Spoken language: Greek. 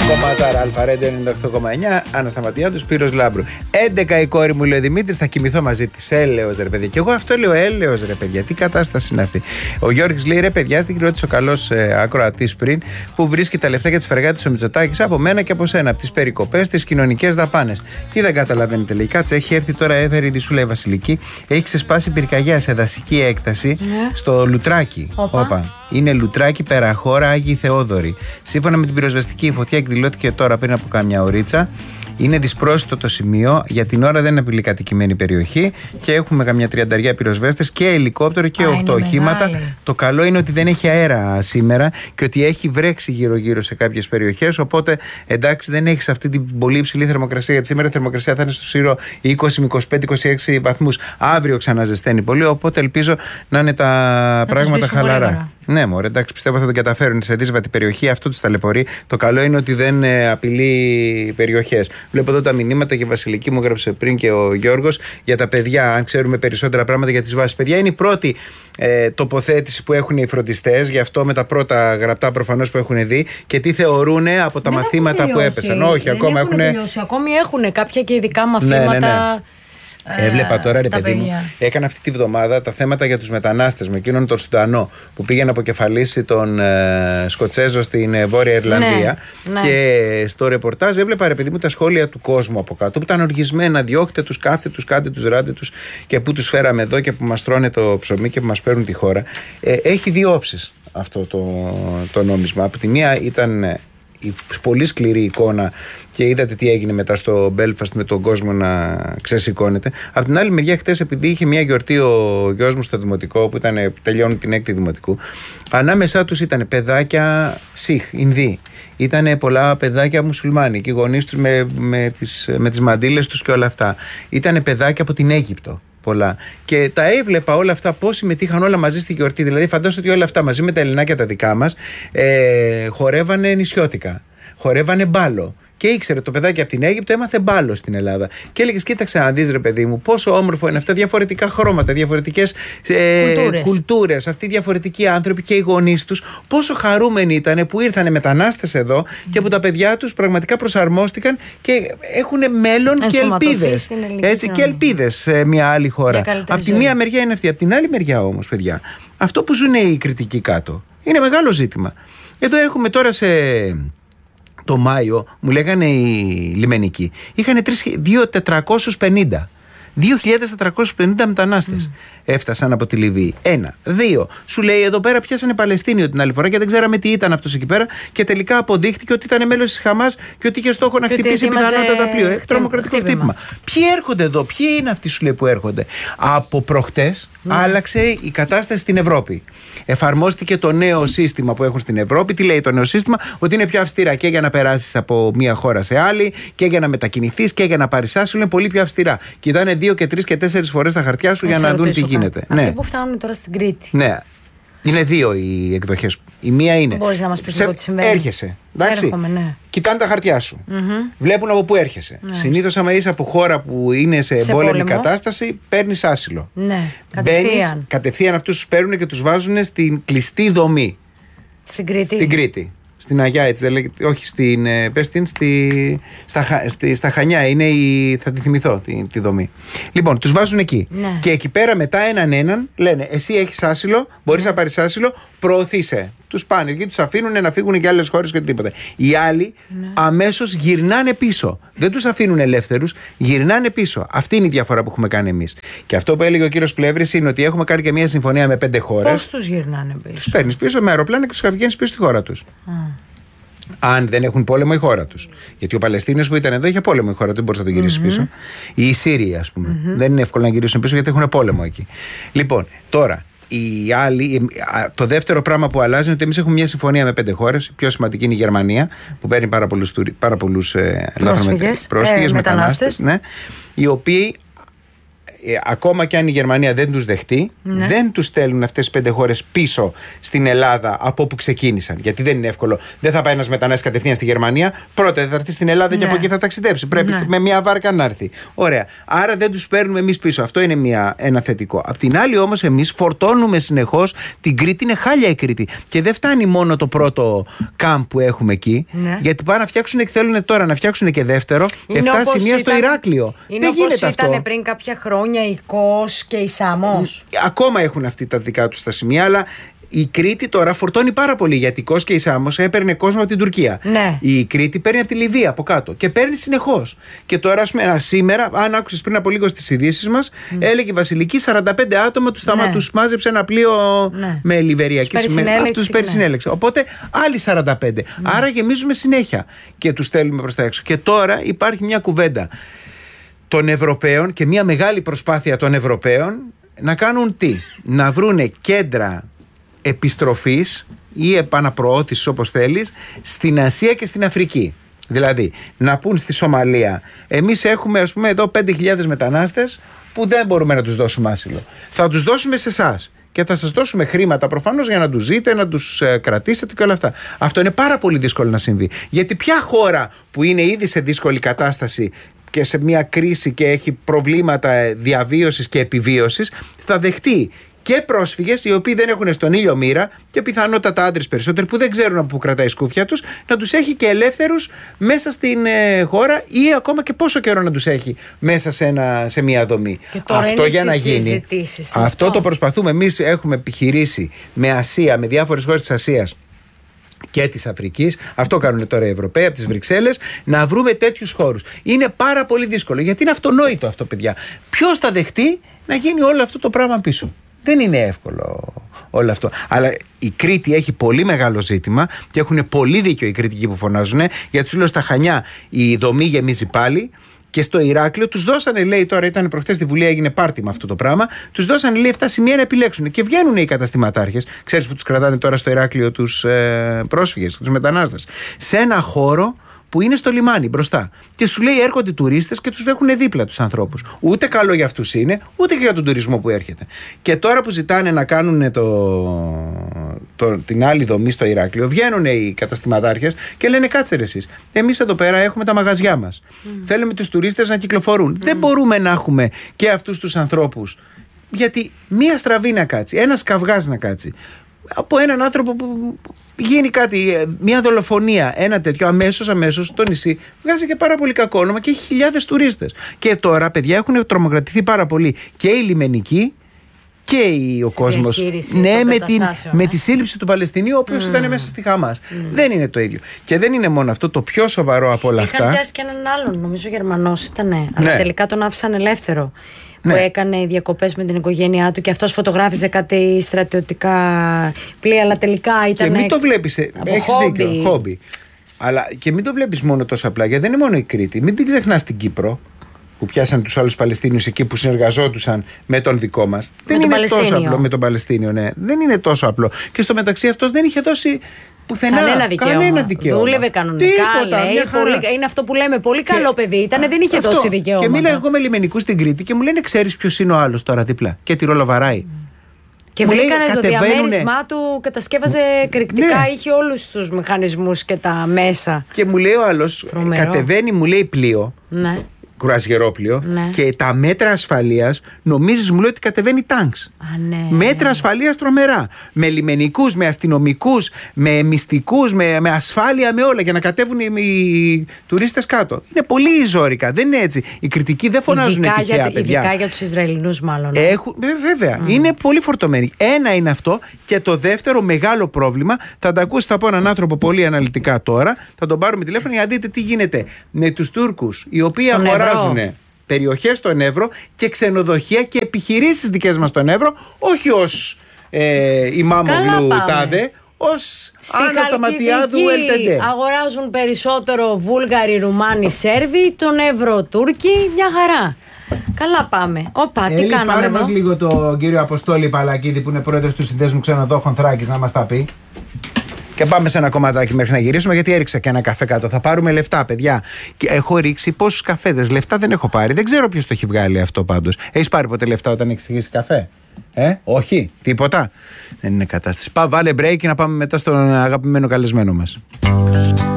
Κομματάρα Αλφαρέντιο 98,9. Ανασταματιάδου, Σπύρος Λάμπρου. 11 η κόρη μου, λέει ο Δημήτρης, θα κοιμηθώ μαζί της. Έλεος ρε παιδιά. Και εγώ αυτό λέω, έλεος ρε παιδιά. Τι κατάσταση είναι αυτή. Ο Γιώργης λέει, ρε παιδιά, την ρώτησε ο καλός ακροατής πριν, που βρίσκει τα λεφτά για τις φρεγάτες ο Μητσοτάκης από μένα και από σένα. Από τις περικοπές, τις κοινωνικές δαπάνες. Τι δεν καταλαβαίνετε, λέει. Κάτσε, έχει έρθει τώρα, έφερε η Δισούλα η Βασιλική, έχει ξεσπάσει πυρκαγιά σε δασική έκταση στο Λουτράκι. Όπα. Είναι Λουτράκι, Περαχώρα, Άγιοι Θεόδωροι. Σύμφωνα με την πυροσβεστική, η φωτιά εκδηλώθηκε τώρα πριν από κάμια ωρίτσα. Είναι δυσπρόσιτο το σημείο. Για την ώρα δεν απειλεί κατοικημένη περιοχή και έχουμε καμιά 30 πυροσβέστες και ελικόπτερο και 8 οχήματα. Το καλό είναι ότι δεν έχει αέρα σήμερα και ότι έχει βρέξει γύρω-γύρω σε κάποιες περιοχές. Οπότε εντάξει, δεν έχει αυτή την πολύ υψηλή θερμοκρασία. Γιατί σήμερα η θερμοκρασία θα είναι στο Σύρο 20 με 25-26 βαθμούς. Αύριο ξαναζεσταίνει πολύ. Οπότε ελπίζω να είναι τα πράγματα χαλαρά. Ναι, μωρέ, εντάξει, πιστεύω θα τον καταφέρουν σε δύσβατη περιοχή. Αυτό τους ταλαιπωρεί. Το καλό είναι ότι δεν απειλεί περιοχές. Βλέπω εδώ τα μηνύματα και η Βασιλική μου έγραψε πριν και ο Γιώργος για τα παιδιά. Αν ξέρουμε περισσότερα πράγματα για τις βάσεις. Παιδιά, είναι η πρώτη τοποθέτηση που έχουν οι φροντιστές. Γι' αυτό με τα πρώτα γραπτά προφανώς που έχουν δει και τι θεωρούν από τα μαθήματα που έπεσαν. Όχι, ακόμα έχουν. Ακόμη έχουν κάποια και ειδικά μαθήματα. Ναι. Έβλεπα τώρα, ρε παιδί μου, έκανα αυτή τη βδομάδα τα θέματα για τους μετανάστες με εκείνον τον Σουδανό που πήγε να αποκεφαλίσει τον Σκοτσέζο στην Βόρεια Ιρλανδία. Ναι. Και στο ρεπορτάζ έβλεπα, ρε παιδί μου, τα σχόλια του κόσμου από κάτω που ήταν οργισμένα. Διώχτε τους, κάφτε τους, κάντε τους, ράντε τους και που τους φέραμε εδώ και που μας τρώνε το ψωμί και που μας παίρνουν τη χώρα. Έχει δύο όψεις αυτό το νόμισμα. Από τη μία ήταν η πολύ σκληρή εικόνα και είδατε τι έγινε μετά στο Belfast με τον κόσμο να ξεσηκώνεται. Από την άλλη μεριά, χτες, επειδή είχε μια γιορτή ο γιος μου στο δημοτικό που τελειώνει την 6η δημοτικού, ανάμεσά τους ήταν παιδάκια Σιχ, Ινδοί. Ήταν πολλά παιδάκια μουσουλμάνοι και οι γονείς τους με τις μαντήλες τους και όλα αυτά. Ήταν παιδάκια από την Αίγυπτο. Πολλά. Και τα έβλεπα όλα αυτά πώς συμμετείχαν όλα μαζί στη γιορτή. Δηλαδή, φαντάζομαι ότι όλα αυτά μαζί με τα ελληνάκια τα δικά μας χορεύανε νησιώτικα, χορεύανε μπάλο. Και ήξερε το παιδάκι από την Αίγυπτο, έμαθε μπάλο στην Ελλάδα. Και έλεγε: κοίταξε να δεις, ρε παιδί μου, πόσο όμορφο είναι αυτά, διαφορετικά χρώματα, διαφορετικές κουλτούρες, αυτοί οι διαφορετικοί άνθρωποι και οι γονείς τους. Πόσο χαρούμενοι ήταν που ήρθαν μετανάστες εδώ και που τα παιδιά τους πραγματικά προσαρμόστηκαν και έχουν μέλλον και ελπίδες. Έτσι, και ελπίδες σε μια άλλη χώρα. Από τη μία μεριά είναι αυτή. Από την άλλη μεριά όμως, παιδιά, αυτό που ζουν οι κριτικοί κάτω είναι μεγάλο ζήτημα. Εδώ έχουμε τώρα το Μάιο, μου λέγανε οι λιμενικοί, είχαν 2.450 μετανάστες έφτασαν από τη Λιβύη. 1. 2. Σου λέει εδώ πέρα πιάσανε Παλαιστίνιο την άλλη φορά και δεν ξέραμε τι ήταν αυτός εκεί πέρα και τελικά αποδείχτηκε ότι ήταν μέλος της Χαμάς και ότι είχε στόχο να χτυπήσει πιθανότατα πλοίο. Έχει τρομοκρατικό χτύπημα. Ποιοι έρχονται εδώ, ποιοι είναι αυτοί, σου λέει, που έρχονται. Από προχτές άλλαξε η κατάσταση στην Ευρώπη. Εφαρμόστηκε το νέο σύστημα που έχουν στην Ευρώπη. Τι λέει το νέο σύστημα? Ότι είναι πιο αυστηρά και για να περάσεις από μία χώρα σε άλλη και για να μετακινηθείς και για να πάρεις άσυλο. Είναι πολύ πιο αυστηρά. Κοιτάνε 2 και 3 και 4 φορές τα χαρτιά σου για να δουν τι γίνεται. Αυτοί που φτάνουν τώρα στην Κρήτη. Ναι. Είναι 2 οι εκδοχές. Η μία είναι. Μπορείς να μας πεις τι συμβαίνει? Έρχεσαι. Εντάξει. Έρχομαι, ναι. Κοιτάνε τα χαρτιά σου. Βλέπουν από πού έρχεσαι. Ναι. Συνήθως, άμα είσαι από χώρα που είναι σε εμπόλεμη κατάσταση, παίρνεις άσυλο. Ναι. Κατευθείαν αυτούς τους παίρνουν και τους βάζουν στην κλειστή δομή. Στην Κρήτη. Στην Κρήτη. Στην Αγιά, έτσι δεν λέγεται. Όχι, στα Χανιά. Θα τη θυμηθώ τη δομή. Λοιπόν, τους βάζουν εκεί. Ναι. Και εκεί πέρα μετά έναν λένε: εσύ έχεις άσυλο, μπορείς να πάρεις άσυλο, προωθείσαι. Τους πάνε και τους αφήνουν να φύγουν και άλλες χώρες και τίποτα. Οι άλλοι αμέσως γυρνάνε πίσω. Δεν τους αφήνουν ελεύθερους, γυρνάνε πίσω. Αυτή είναι η διαφορά που έχουμε κάνει εμείς. Και αυτό που έλεγε ο κύριος Πλεύρης είναι ότι έχουμε κάνει και μια συμφωνία με 5 χώρες. Πώς τους γυρνάνε πίσω? Τους παίρνεις πίσω με αεροπλάνα και τους πηγαίνεις πίσω στη χώρα τους. Αν δεν έχουν πόλεμο η χώρα τους. Γιατί ο Παλαιστίνιος που ήταν εδώ είχε πόλεμο η χώρα του, δεν μπορείς να τον γυρίσεις πίσω. Ή οι Σύριοι, ας πούμε. Δεν είναι εύκολο να γυρίσουν πίσω γιατί έχουν πόλεμο εκεί. Λοιπόν, τώρα. Το δεύτερο πράγμα που αλλάζει είναι ότι εμείς έχουμε μια συμφωνία με 5 χώρες. Η πιο σημαντική είναι η Γερμανία, που παίρνει πάρα πολλούς πρόσφυγες, μετανάστες, ναι, οι οποίοι ακόμα και αν η Γερμανία δεν τους δεχτεί, δεν τους στέλνουν αυτές τις 5 χώρες πίσω στην Ελλάδα από όπου ξεκίνησαν. Γιατί δεν είναι εύκολο. Δεν θα πάει ένας μετανάστης κατευθείαν στη Γερμανία. Πρώτα θα έρθει στην Ελλάδα και από εκεί θα ταξιδέψει. Πρέπει με μια βάρκα να έρθει. Ωραία. Άρα δεν τους παίρνουμε εμείς πίσω. Αυτό είναι ένα θετικό. Απ' την άλλη όμως, εμείς φορτώνουμε συνεχώς την Κρήτη. Είναι χάλια η Κρήτη. Και δεν φτάνει μόνο το πρώτο κάμπ που έχουμε εκεί. Γιατί πάνε να φτιάξουν, θέλουν τώρα να φτιάξουν και δεύτερο. 7 σημεία στο Ηράκλειο. Είναι όπως ήταν πριν κάποια χρόνια η Κος και η Σάμος. Ακόμα έχουν αυτή τα δικά τους τα σημεία, αλλά η Κρήτη τώρα φορτώνει πάρα πολύ, γιατί η Κος και η Σάμος έπαιρνε κόσμο από την Τουρκία. Η Κρήτη παίρνει από τη Λιβύη από κάτω και παίρνει συνεχώς. Και τώρα, ας πούμε, σήμερα, αν άκουσες πριν από λίγο στις ειδήσεις μας, έλεγε η Βασιλική 45 άτομα τους μάζεψε ένα πλοίο με λιβεριακή σημαία. Αυτούς παίρνει συνέλεξη. Οπότε άλλοι 45. Άρα γεμίζουμε συνέχεια και τους στέλνουμε προς τα έξω. Και τώρα υπάρχει μια κουβέντα των Ευρωπαίων και μια μεγάλη προσπάθεια των Ευρωπαίων να κάνουν τι? Να βρούνε κέντρα επιστροφής ή επαναπροώθησης, όπως θέλεις, στην Ασία και στην Αφρική. Δηλαδή, να πούν στη Σομαλία, εμείς έχουμε, ας πούμε, εδώ 5.000 μετανάστες που δεν μπορούμε να τους δώσουμε άσυλο. Θα τους δώσουμε σε εσάς και θα σας δώσουμε χρήματα προφανώς για να τους ζείτε, να τους κρατήσετε και όλα αυτά. Αυτό είναι πάρα πολύ δύσκολο να συμβεί. Γιατί ποια χώρα που είναι ήδη σε δύσκολη κατάσταση και σε μια κρίση και έχει προβλήματα διαβίωσης και επιβίωσης θα δεχτεί και πρόσφυγες οι οποίοι δεν έχουν στον ήλιο μοίρα και πιθανότατα άντρες περισσότεροι που δεν ξέρουν από πού κρατάει η σκούφια τους, να τους έχει και ελεύθερους μέσα στην χώρα ή ακόμα και πόσο καιρό να τους έχει μέσα σε μια δομή. Αυτό για να γίνει. Αυτό το προσπαθούμε. Εμείς έχουμε επιχειρήσει με Ασία, με διάφορες χώρες της Ασίας και της Αφρικής, αυτό κάνουν τώρα οι Ευρωπαίοι από τις Βρυξέλλες, να βρούμε τέτοιους χώρους. Είναι πάρα πολύ δύσκολο, γιατί είναι αυτονόητο αυτό, παιδιά. Ποιος θα δεχτεί να γίνει όλο αυτό το πράγμα πίσω? Δεν είναι εύκολο όλο αυτό. Αλλά η Κρήτη έχει πολύ μεγάλο ζήτημα και έχουν πολύ δίκιο οι κριτικοί που φωνάζουν, γιατί σου λέω στα Χανιά η δομή γεμίζει πάλι. Και στο Ηράκλειο τους δώσανε, λέει, τώρα ήταν προχτές στη Βουλή, έγινε πάρτι με αυτό το πράγμα. Τους δώσανε, λέει, 7 σημεία να επιλέξουν. Και βγαίνουν οι καταστηματάρχες. Ξέρεις που τους κρατάνε τώρα στο Ηράκλειο τους πρόσφυγες, τους μετανάστες. Σε ένα χώρο που είναι στο λιμάνι μπροστά. Και σου λέει έρχονται τουρίστες και τους έχουν δίπλα τους ανθρώπους. Ούτε καλό για αυτούς είναι, ούτε και για τον τουρισμό που έρχεται. Και τώρα που ζητάνε να κάνουν την άλλη δομή στο Ηράκλειο, βγαίνουν οι καταστηματάρχες και λένε κάτσε ρε εσείς. Εμείς εδώ πέρα έχουμε τα μαγαζιά μας. Θέλουμε τους τουρίστες να κυκλοφορούν. Δεν μπορούμε να έχουμε και αυτούς τους ανθρώπους. Γιατί μία στραβή να κάτσει, ένας καυγάς να κάτσει από έναν άνθρωπο που γίνει κάτι, μια δολοφονία, ένα τέτοιο, αμέσως το νησί βγάζει και πάρα πολύ κακό όνομα και έχει χιλιάδες τουρίστες. Και τώρα, παιδιά, έχουν τρομοκρατηθεί πάρα πολύ και οι λιμενικοί και ο κόσμος. Ναι, με τη σύλληψη του Παλαιστινίου, ο οποίος ήταν μέσα στη Χαμάς. Δεν είναι το ίδιο. Και δεν είναι μόνο αυτό. Το πιο σοβαρό από όλα αυτά. Είχαν πιάσει και έναν άλλον, νομίζω Γερμανός ήταν. Αλλά τελικά τον άφησαν ελεύθερο. Που έκανε διακοπές με την οικογένειά του και αυτός φωτογράφιζε κάτι στρατιωτικά πλοία, αλλά τελικά ήταν. Και μην το βλέπεις. Έχεις δίκιο. Χόμπι. Αλλά και μην το βλέπεις μόνο τόσο απλά, γιατί δεν είναι μόνο η Κρήτη. Μην την ξεχνάς την Κύπρο, που πιάσαν τους άλλους Παλαιστίνιους εκεί που συνεργαζόντουσαν με τον δικό μας. Δεν είναι τόσο απλό με τον Παλαιστίνιο, ναι. Δεν είναι τόσο απλό. Και στο μεταξύ αυτός δεν είχε δώσει πουθενά κανένα δικαίωμα. Δούλευε κανονικά. Τίποτα, λέει, είναι αυτό που λέμε. Πολύ καλό παιδί ήταν, δεν είχε δώσει δικαίωμα. Και μίλαγα εγώ με λιμενικούς στην Κρήτη και μου λένε, ξέρεις ποιος είναι ο άλλος τώρα δίπλα? Και τη ρολοβαράει. Και βρήκανε το διαμέρισμά του, κατασκεύαζε εκρηκτικά, είχε όλους τους μηχανισμούς και τα μέσα. Και μου λέει ο άλλος, κατεβαίνει, μου λέει πλοίο. Ναι. Κουρασγερόπλοιο, και τα μέτρα ασφαλείας νομίζεις, μου λέει, ότι κατεβαίνει τάγκς. Μέτρα ασφαλείας τρομερά. Με λιμενικούς, με αστυνομικούς, με μυστικούς, με ασφάλεια, με όλα για να κατέβουν οι τουρίστες κάτω. Είναι πολύ ζόρικα, δεν είναι έτσι. Οι κριτικοί δεν φωνάζουν τυχαία, παιδιά. Ειδικά για τους Ισραηλινούς, μάλλον. Βέβαια, είναι πολύ φορτωμένοι. Ένα είναι αυτό. Και το δεύτερο μεγάλο πρόβλημα, θα τα ακούσει, θα πω έναν άνθρωπο πολύ αναλυτικά τώρα, θα τον πάρουμε τηλέφωνο για να δείτε τι γίνεται με τους Τούρκους, οι οποίοι αγοράζουν περιοχές στον Εύρο και ξενοδοχεία και επιχειρήσεις δικές μας στον Εύρο, όχι ως Ιμάμογλου τάδε, ως Άννα Σταματιάδου LTD. Αγοράζουν περισσότερο Βούλγαροι, Ρουμάνοι, Σέρβοι, τον Εύρο Τούρκοι, μια χαρά. Καλά πάμε. Όπα, τι κάναμε πάρε εδώ? μας λίγο τον κύριο Αποστόλη Παλακίδη, που είναι πρόεδρος του Συνδέσμου Ξενοδόχων Θράκης, να μας τα πει. Και πάμε σε ένα κομματάκι μέχρι να γυρίσουμε, γιατί έριξα και ένα καφέ κάτω. Θα πάρουμε λεφτά, παιδιά. Και έχω ρίξει πόσους καφέδες. Λεφτά δεν έχω πάρει. Δεν ξέρω ποιος το έχει βγάλει αυτό πάντως. Έχεις πάρει ποτέ λεφτά όταν έχεις στηγήσει καφέ? Όχι, τίποτα. Δεν είναι κατάσταση. Βάλε break και να πάμε μετά στον αγαπημένο καλεσμένο μας.